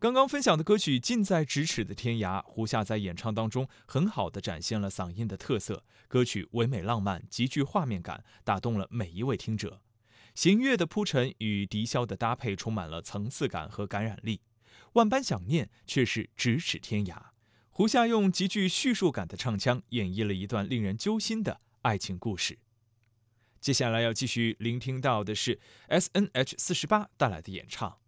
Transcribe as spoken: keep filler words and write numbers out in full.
刚刚分享的歌曲《近在咫尺的天涯》，胡夏在演唱当中很好的展现了嗓音的特色。歌曲唯美浪漫，极具画面感，打动了每一位听者。弦乐的铺陈与笛箫的搭配充满了层次感和感染力。万般想念，却是咫尺天涯。胡夏用极具叙述感的唱腔，演绎了一段令人揪心的爱情故事。接下来要继续聆听到的是 S N H 四十八带来的演唱。